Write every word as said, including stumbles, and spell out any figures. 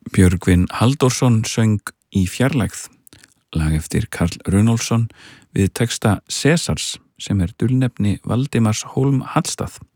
Björgvin Halldórsson söng Í fjarlægð, lag eftir Karl Runólfsson við texta Sesars sem er dulnefni Valdimars Hólm Hallstað.